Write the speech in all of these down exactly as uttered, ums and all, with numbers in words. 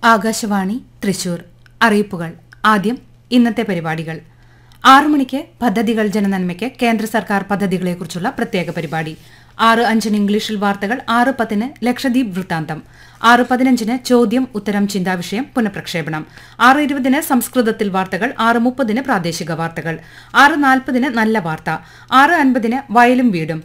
ആകാശവാണി തൃശൂർ. അറിയിപ്പുകൾ. ആദ്യം ഇന്നത്തെ പരിപാടികൾ. ആറു മണിക്ക് പദ്ധതികൾ ജനനന്മയ്ക്ക് കേന്ദ്ര സർക്കാർ പദ്ധതികളെക്കുറിച്ചുള്ള പ്രത്യേക പരിപാടി. ആറ് അഞ്ചിന് ഇംഗ്ലീഷിൽ വാർത്തകൾ. ആറ് പത്തിന് ലക്ഷദ്വീപ് വൃത്താന്തം. ആറ് പതിനഞ്ചിന് ചോദ്യം ഉത്തരം ചിന്താവിഷയം പുനഃപ്രക്ഷേപണം. ആറ് ഇരുപതിന് സംസ്കൃതത്തിൽ വാർത്തകൾ. ആറ് മുപ്പതിന് പ്രാദേശിക വാർത്തകൾ. ആറ് നാൽപ്പതിന് നല്ല വാർത്ത. ആറ് അൻപതിന് വയലും വീടും.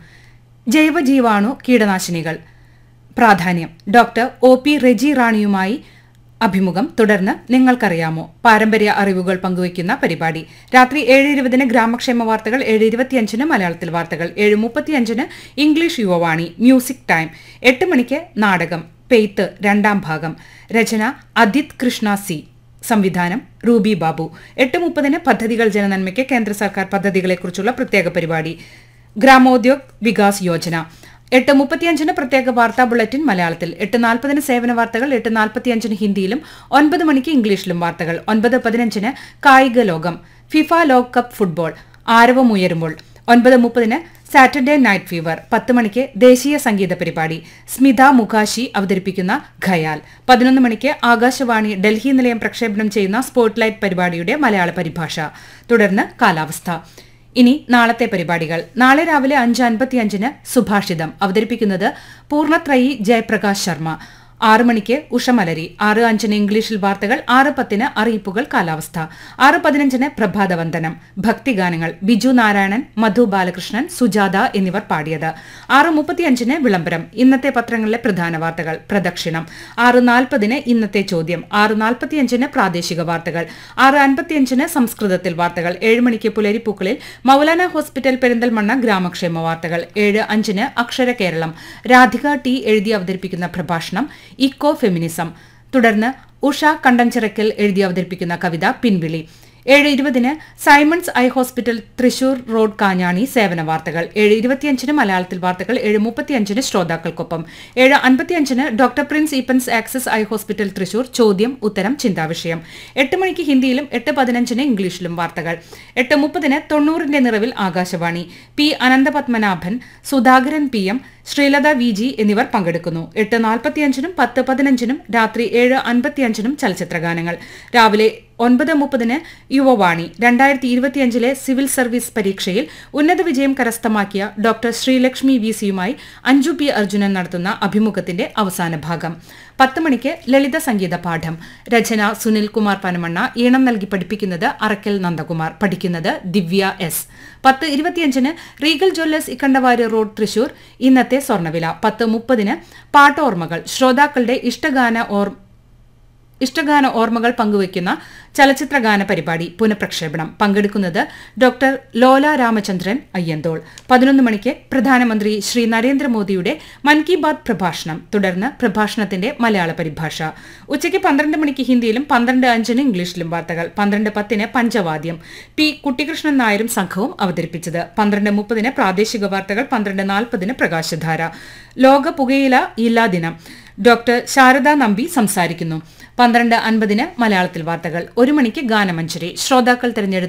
ജൈവജീവാണു കീടനാശിനികൾ പ്രാധാന്യം. ഡോക്ടർ ഒ പി റെജി റാണിയുമായി അഭിമുഖം. തുടർന്ന് നിങ്ങൾക്കറിയാമോ പാരമ്പര്യ അറിവുകൾ പങ്കുവയ്ക്കുന്ന പരിപാടി. രാത്രി ഏഴ് ഇരുപതിന് ഗ്രാമക്ഷേമ വാർത്തകൾ. ഏഴ് ഇരുപത്തിയഞ്ചിന് മലയാളത്തിൽ വാർത്തകൾ. ഏഴ് മുപ്പത്തിയഞ്ചിന് ഇംഗ്ലീഷ് യുവവാണി മ്യൂസിക് ടൈം. എട്ട് മണിക്ക് നാടകം പെയ്ത്ത് രണ്ടാം ഭാഗം. രചന അദിത് കൃഷ്ണ സി. സംവിധാനം റൂബി ബാബു. എട്ട് മുപ്പതിന് പദ്ധതികൾ ജനനന്മയ്ക്ക് കേന്ദ്ര സർക്കാർ പദ്ധതികളെക്കുറിച്ചുള്ള പ്രത്യേക പരിപാടി. ഗ്രാമോദ്യോഗ് വികാസ് യോജന. എട്ട് മുപ്പത്തിയഞ്ചിന് പ്രത്യേക വാർത്താ ബുള്ളറ്റിൻ മലയാളത്തിൽ. എട്ട് നാൽപ്പതിന് സേവന വാർത്തകൾ. എട്ട് നാൽപ്പത്തിയഞ്ചിന് ഹിന്ദിയിലും ഒൻപത് മണിക്ക് ഇംഗ്ലീഷിലും വാർത്തകൾ. ഒൻപത് പതിനഞ്ചിന് കായിക ലോകം. ഫിഫ ലോകകപ്പ് ഫുട്ബോൾ ആരവമുയരുമ്പോൾ. ഒൻപത് മുപ്പതിന് സാറ്റർഡേ നൈറ്റ് ഫീവർ. പത്ത് മണിക്ക് ദേശീയ സംഗീത പരിപാടി. സ്മിത മുഖാശി അവതരിപ്പിക്കുന്ന ഖയാൽ. പതിനൊന്ന് മണിക്ക് ആകാശവാണി ഡൽഹി നിലയം പ്രക്ഷേപണം ചെയ്യുന്ന സ്പോട്ട്ലൈറ്റ് പരിപാടിയുടെ മലയാള പരിഭാഷ. തുടർന്ന് കാലാവസ്ഥ. ഇനി നാളത്തെ പരിപാടികൾ. നാളെ രാവിലെ അഞ്ച് അൻപത്തിയഞ്ചിന് സുഭാഷിതം അവതരിപ്പിക്കുന്നത് പൂർണ്ണത്രയി ജയപ്രകാശ് ശർമ്മ. ആറ് മണിക്ക് ഉഷമലരി. ആറ് അഞ്ചിന് ഇംഗ്ലീഷിൽ വാർത്തകൾ. ആറ് പത്തിന് അറിയിപ്പുകൾ കാലാവസ്ഥ. ആറ് പതിനഞ്ചിന് പ്രഭാതവന്ദനം ഭക്തിഗാനങ്ങൾ. ബിജു നാരായണൻ, മധു ബാലകൃഷ്ണൻ, സുജാത എന്നിവർ പാടിയത്. ആറ് മുപ്പത്തിയഞ്ചിന് വിളംബരം. ഇന്നത്തെ പത്രങ്ങളിലെ പ്രധാന വാർത്തകൾ. പ്രദക്ഷിണം. ആറ് നാൽപ്പതിന് ഇന്നത്തെ ചോദ്യം. ആറ് നാൽപ്പത്തിയഞ്ചിന് പ്രാദേശിക വാർത്തകൾ. ആറ് അൻപത്തിയഞ്ചിന് സംസ്കൃതത്തിൽ വാർത്തകൾ. ഏഴ് മണിക്ക് പുലരിപ്പൂക്കളിൽ മൗലാന ഹോസ്പിറ്റൽ പെരിന്തൽമണ്ണ ഗ്രാമക്ഷേമ വാർത്തകൾ. ഏഴ് അഞ്ചിന് അക്ഷര കേരളം. രാധിക ടി എഴുതി അവതരിപ്പിക്കുന്ന പ്രഭാഷണം ഇക്കോ ഫെമിനിസം. തുടർന്ന് ഉഷ കണ്ടംചിറക്കൽ എഴുതി അവതരിപ്പിക്കുന്ന കവിത പിൻവിളി. ഏഴ് ഇരുപതിന് Symons eye hospital Thrissur road Kanjani സേവന വാർത്തകൾ. ഏഴ് ഇരുപത്തിയഞ്ചിന് മലയാളത്തിൽ വാർത്തകൾ. ഏഴ് മുപ്പത്തിയഞ്ചിന് ശ്രോതാക്കൾക്കൊപ്പം. ഏഴ് അൻപത്തിയഞ്ചിന് doctor Prince Eappen's access eye hospital Thrissur ചോദ്യം ഉത്തരം ചിന്താവിഷയം. എട്ട് മണിക്ക് ഹിന്ദിയിലും എട്ട് പതിനഞ്ചിന് ഇംഗ്ലീഷിലും വാർത്തകൾ. എട്ട് മുപ്പതിന് തൊണ്ണൂറിന്റെ നിറവിൽ Akashvani. P Ananthapadmanabhan, Sudhakaran P M, Sreelatha V G എന്നിവർ പങ്കെടുക്കുന്നു. എട്ട് നാൽപ്പത്തിയഞ്ചിനും പത്ത് പതിനഞ്ചിനും രാത്രി ഏഴ് അൻപത്തിയഞ്ചിനും ചലച്ചിത്രഗാനങ്ങൾ. രാവിലെ ഒൻപത് മുപ്പതിന് യുവവാണി. രണ്ടായിരത്തി ഇരുപത്തിയഞ്ചിലെ സിവിൽ സർവീസ് പരീക്ഷയിൽ ഉന്നത വിജയം കരസ്ഥമാക്കിയ doctor Sreelakshmi V സിയുമായി Anju P Arjunan നടത്തുന്ന അഭിമുഖത്തിന്റെ അവസാന ഭാഗം. പത്ത് മണിക്ക് ലളിത സംഗീത പാഠം. രചന സുനിൽ കുമാർ പനമണ്ണ. ഈണം നൽകി പഠിപ്പിക്കുന്നത് അറക്കൽ നന്ദകുമാർ. പഠിക്കുന്നത് ദിവ്യ എസ്. പത്ത് ഇരുപത്തിയഞ്ചിന് Regal Jewellers Ikkandavari road Thrissur ഇന്നത്തെ സ്വർണ്ണവില. പത്ത് മുപ്പതിന് പാട്ടോർമ്മകൾ. ശ്രോതാക്കളുടെ ഇഷ്ടഗാന ഓർ ഇഷ്ടഗാന ഓർമ്മകൾ പങ്കുവയ്ക്കുന്ന ചലച്ചിത്രഗാന പരിപാടി പുനഃപ്രക്ഷേപണം. പങ്കെടുക്കുന്നത് ഡോക്ടർ ലോല രാമചന്ദ്രൻ അയ്യന്തോൾ. പതിനൊന്ന് മണിക്ക് പ്രധാനമന്ത്രി ശ്രീ നരേന്ദ്രമോദിയുടെ മൻ കി ബാത് പ്രഭാഷണം. തുടർന്ന് പ്രഭാഷണത്തിന്റെ മലയാള പരിഭാഷ. ഉച്ചയ്ക്ക് പന്ത്രണ്ട് മണിക്ക് ഹിന്ദിയിലും പന്ത്രണ്ട് അഞ്ചിന് ഇംഗ്ലീഷിലും വാർത്തകൾ. പന്ത്രണ്ട് പത്തിന് പഞ്ചവാദ്യം. പി കുട്ടികൃഷ്ണൻ നായരും സംഘവും അവതരിപ്പിച്ചത്. പന്ത്രണ്ട് മുപ്പതിന് പ്രാദേശിക വാർത്തകൾ. പന്ത്രണ്ട് നാൽപ്പതിന് പ്രകാശധാര. ലോക പുകയില ഇല്ലാ ദിനം. ഡോക്ടർ ശാരദ നമ്പി സംസാരിക്കുന്നു. പന്ത്രണ്ട് അൻപതിന് മലയാളത്തിൽ വാർത്തകൾ. ഒരു മണിക്ക് ഗാനമഞ്ജരി. ശ്രോതാക്കൾ തിരഞ്ഞെടുത്ത